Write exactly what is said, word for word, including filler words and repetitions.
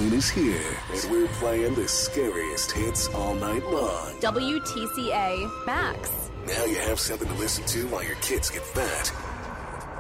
Halloween is here, and we're playing the scariest hits all night long. W T C A Max. Now you have something to listen to while your kids get fat.